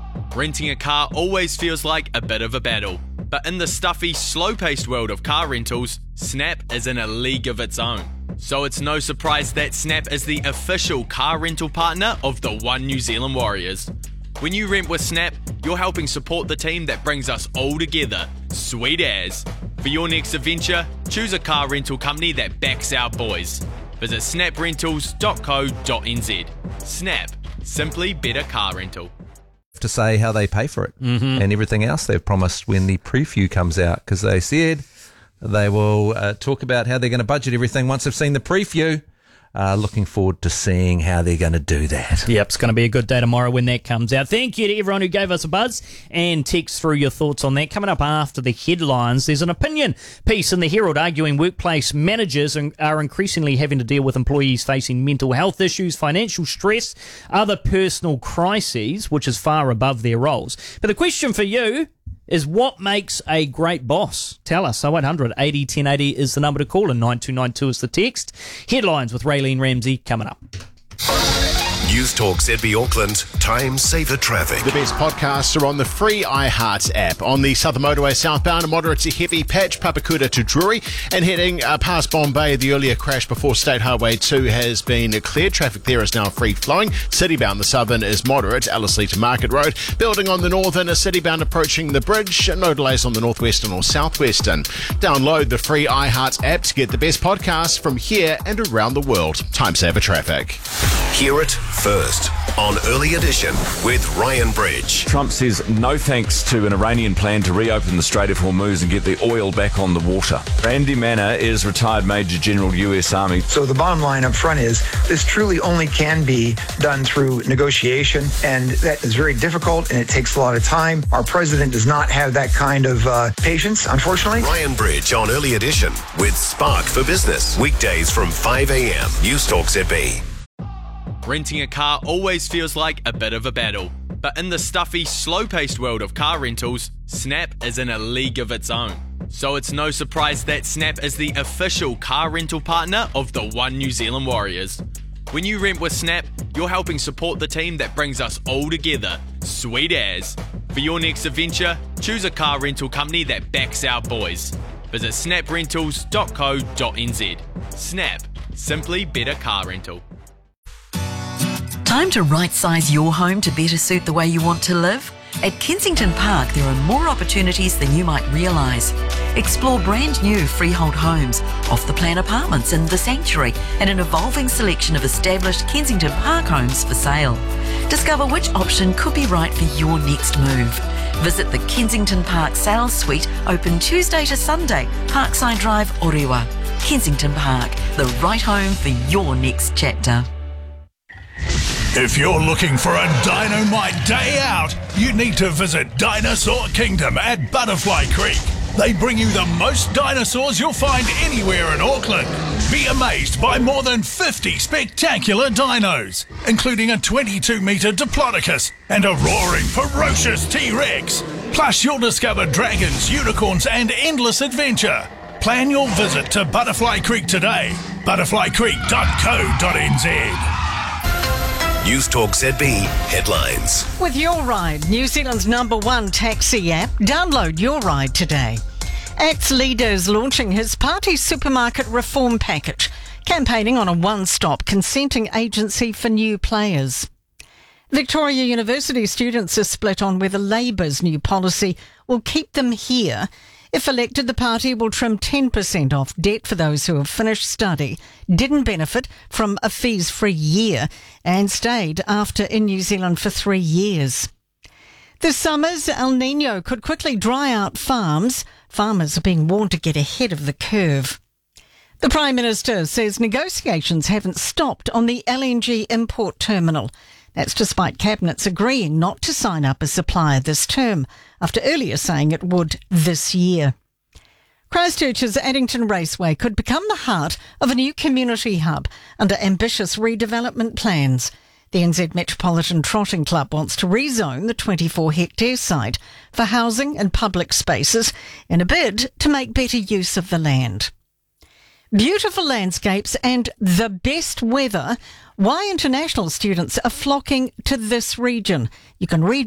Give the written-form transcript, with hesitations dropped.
Renting a car always feels like a bit of a battle, but in the stuffy, slow-paced world of car rentals, Snap is in a league of its own. So it's no surprise that Snap is the official car rental partner of the One New Zealand Warriors. When you rent with Snap, you're helping support the team that brings us all together. Sweet as. For your next adventure, choose a car rental company that backs our boys. Visit snaprentals.co.nz. Snap. Simply better car rental. To say how they pay for it and everything else they've promised when the preview comes out, because they said they will talk about how they're going to budget everything once they've seen the preview. Looking forward to seeing how they're going to do that. Yep, it's going to be a good day tomorrow when that comes out. Thank you to everyone who gave us a buzz and text through your thoughts on that. Coming up after the headlines, there's an opinion piece in the Herald arguing workplace managers are increasingly having to deal with employees facing mental health issues, financial stress, other personal crises, which is far above their roles. But the question for you is, what makes a great boss? Tell us. 0800 80 1080 is the number to call and 9292 is the text. Headlines with Raylene Ramsey coming up. News Talk ZB Auckland, time saver traffic. The best podcasts are on the free iHeart app. On the Southern Motorway southbound, a moderate to heavy patch, Papakuta to Drury, and heading past Bombay. The earlier crash before State Highway 2 has been cleared. Traffic there is now free flowing. Citybound, the southern is moderate, Ellerslie to Market Road. Building on the northern, a citybound approaching the bridge. No delays on the northwestern or southwestern. Download the free iHeart app to get the best podcasts from here and around the world. Time saver traffic. Hear it first on Early Edition with Ryan Bridge. Trump says no thanks to an Iranian plan to reopen the Strait of Hormuz and get the oil back on the water. Randy Manna is retired Major General US Army. So the bottom line up front is this truly only can be done through negotiation, and that is very difficult and it takes a lot of time. Our president does not have that kind of patience, unfortunately. Ryan Bridge on Early Edition with Spark for Business. Weekdays from 5 a.m. News Talk ZB. Renting a car always feels like a bit of a battle, but in the stuffy, slow-paced world of car rentals, Snap is in a league of its own. So it's no surprise that Snap is the official car rental partner of the One New Zealand Warriors. When you rent with Snap, you're helping support the team that brings us all together. Sweet as. For your next adventure, choose a car rental company that backs our boys. Visit snaprentals.co.nz. Snap. Simply better car rental. Time to right-size your home to better suit the way you want to live? At Kensington Park, there are more opportunities than you might realise. Explore brand new freehold homes, off-the-plan apartments in The Sanctuary, and an evolving selection of established Kensington Park homes for sale. Discover which option could be right for your next move. Visit the Kensington Park Sales Suite, open Tuesday to Sunday, Parkside Drive, Orewa. Kensington Park, the right home for your next chapter. If you're looking for a dynamite day out, you need to visit Dinosaur Kingdom at Butterfly Creek. They bring you the most dinosaurs you'll find anywhere in Auckland. Be amazed by more than 50 spectacular dinos, including a 22-metre Diplodocus and a roaring, ferocious T-Rex. Plus, you'll discover dragons, unicorns and endless adventure. Plan your visit to Butterfly Creek today. butterflycreek.co.nz. News Talk ZB headlines. With Your Ride, New Zealand's #1 taxi app, download Your Ride today. ACT's leader is launching his party supermarket reform package, campaigning on a one-stop consenting agency for new players. Victoria University students are split on whether Labour's new policy will keep them here. If elected, the party will trim 10% off debt for those who have finished study, didn't benefit from a fees-free year, and stayed after in New Zealand for 3 years. This summer's El Niño could quickly dry out farms. Farmers are being warned to get ahead of the curve. The Prime Minister says negotiations haven't stopped on the LNG import terminal. That's despite Cabinet's agreeing not to sign up a supplier this term, after earlier saying it would this year. Christchurch's Addington Raceway could become the heart of a new community hub under ambitious redevelopment plans. The NZ Metropolitan Trotting Club wants to rezone the 24-hectare site for housing and public spaces in a bid to make better use of the land. Beautiful landscapes and the best weather. Why international students are flocking to this region. You can read